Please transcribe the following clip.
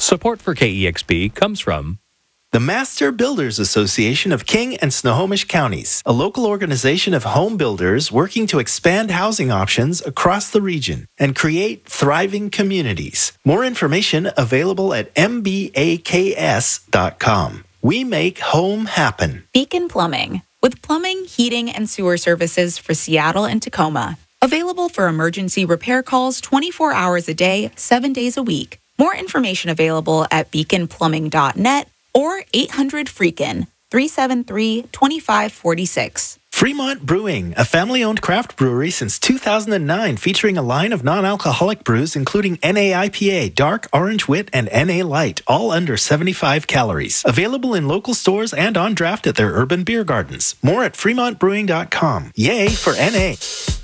Support for KEXP comes from the Master Builders Association of King and Snohomish Counties, a local organization of home builders working to expand housing options across the region and create thriving communities. More information available at mbaks.com. We make home happen. Beacon Plumbing, with plumbing, heating, and sewer services for Seattle and Tacoma. Available for emergency repair calls 24 hours a day, 7 days a week. More information available at beaconplumbing.net or 800-FREAKIN, 373-2546. Fremont Brewing, a family-owned craft brewery since 2009, featuring a line of non-alcoholic brews including NA IPA, Dark, Orange Wit, and NA Light, all under 75 calories. Available in local stores and on draft at their urban beer gardens. More at fremontbrewing.com. Yay for NA!